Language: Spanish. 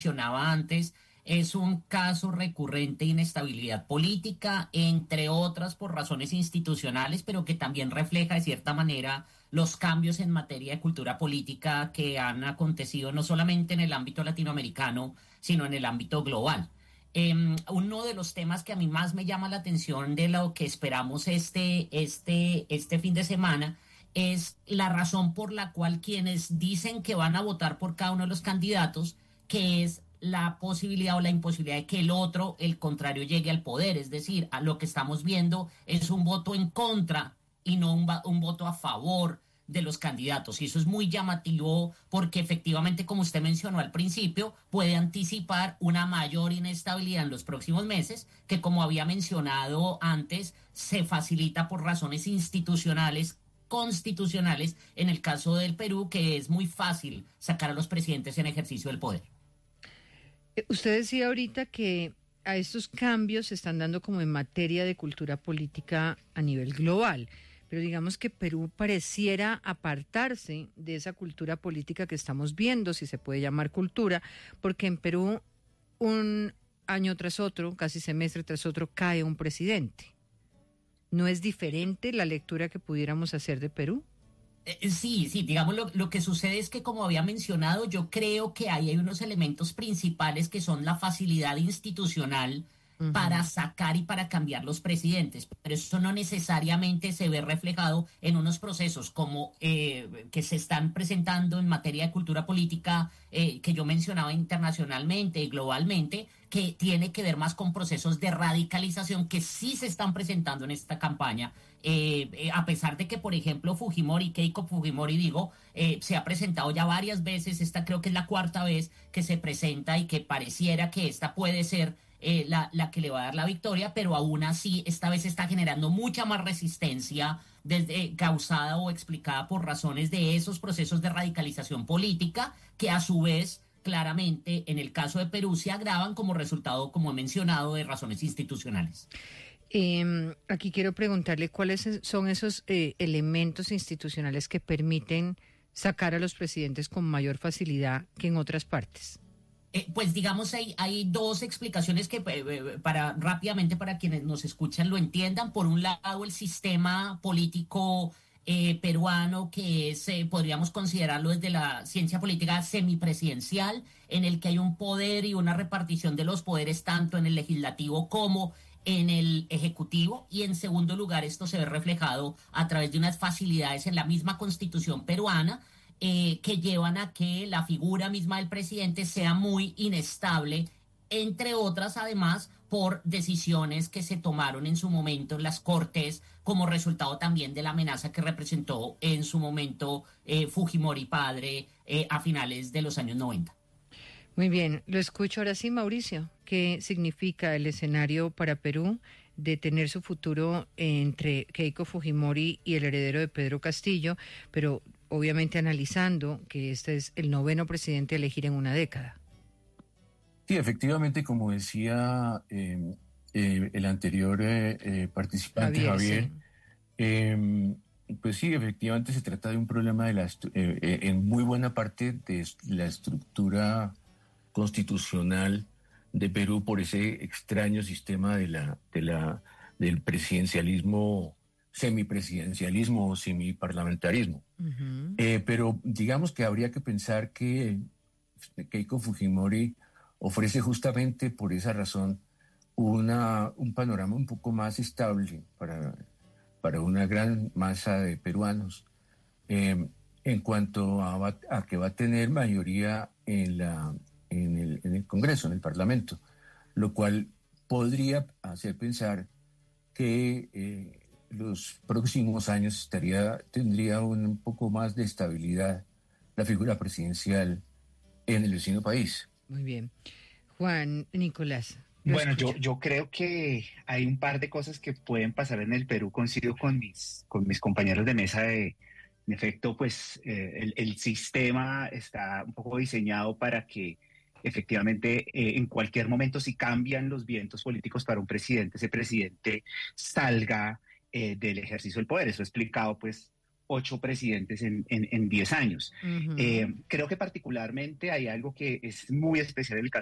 mencionaba antes, es un caso recurrente de inestabilidad política, entre otras por razones institucionales, pero que también refleja de cierta manera los cambios en materia de cultura política que han acontecido no solamente en el ámbito latinoamericano, sino en el ámbito global. Uno de los temas que a mí más me llama la atención de lo que esperamos este fin de semana es la razón por la cual quienes dicen que van a votar por cada uno de los candidatos, que es la posibilidad o la imposibilidad de que el otro, el contrario, llegue al poder. Es decir, a lo que estamos viendo es un voto en contra y no un voto a favor de los candidatos. Y eso es muy llamativo porque efectivamente, como usted mencionó al principio, puede anticipar una mayor inestabilidad en los próximos meses, que como había mencionado antes, se facilita por razones institucionales constitucionales en el caso del Perú, que es muy fácil sacar a los presidentes en ejercicio del poder. Usted decía ahorita que a estos cambios se están dando como en materia de cultura política a nivel global, pero digamos que Perú pareciera apartarse de esa cultura política que estamos viendo, si se puede llamar cultura, porque en Perú un año tras otro, casi semestre tras otro, cae un presidente. ¿No es diferente la lectura que pudiéramos hacer de Perú? Sí, digamos, lo que sucede es que, como había mencionado, yo creo que ahí hay unos elementos principales que son la facilidad institucional para Ujú. sacar y para cambiar los presidentes, pero eso no necesariamente se ve reflejado en unos procesos como que se están presentando en materia de cultura política que yo mencionaba internacionalmente y globalmente, que tiene que ver más con procesos de radicalización que sí se están presentando en esta campaña, a pesar de que, por ejemplo, Keiko Fujimori, se ha presentado ya varias veces. Esta creo que es la cuarta vez que se presenta y que pareciera que esta puede ser la que le va a dar la victoria, pero aún así esta vez está generando mucha más resistencia causada o explicada por razones de esos procesos de radicalización política que a su vez claramente en el caso de Perú se agravan como resultado, como he mencionado, de razones institucionales. Aquí quiero preguntarle cuáles son esos elementos institucionales que permiten sacar a los presidentes con mayor facilidad que en otras partes. Pues digamos, hay dos explicaciones que para rápidamente para quienes nos escuchan lo entiendan. Por un lado, el sistema político peruano, que es, podríamos considerarlo desde la ciencia política semipresidencial, en el que hay un poder y una repartición de los poderes tanto en el legislativo como en el ejecutivo. Y en segundo lugar, esto se ve reflejado a través de unas facilidades en la misma constitución peruana, que llevan a que la figura misma del presidente sea muy inestable, entre otras, además, por decisiones que se tomaron en su momento en las Cortes, como resultado también de la amenaza que representó en su momento Fujimori padre a finales de los años 90. Muy bien, lo escucho ahora sí, Mauricio. ¿Qué significa el escenario para Perú de tener su futuro entre Keiko Fujimori y el heredero de Pedro Castillo, pero obviamente analizando que este es el noveno presidente a elegir en una década? Sí, efectivamente, como decía el anterior participante, Javier, sí. Javier, eh, pues sí, efectivamente se trata de un problema en muy buena parte de la estructura constitucional de Perú por ese extraño sistema del presidencialismo, semipresidencialismo o semiparlamentarismo. Uh-huh. Pero digamos que habría que pensar que Keiko Fujimori ofrece justamente por esa razón un panorama un poco más estable para una gran masa de peruanos, en cuanto a que va a tener mayoría en el Congreso, en el Parlamento, lo cual podría hacer pensar que los próximos años tendría un poco más de estabilidad la figura presidencial en el vecino país. Muy bien. Juan Nicolás, lo Bueno, escucho. yo creo que hay un par de cosas que pueden pasar en el Perú. Coincido con mis compañeros de mesa en efecto, pues el sistema está un poco diseñado para que efectivamente en cualquier momento, si cambian los vientos políticos para un presidente, ese presidente salga del ejercicio del poder. Eso explicado pues 8 presidentes en 10 años. Ujú. Creo que particularmente hay algo que es muy especial en el caso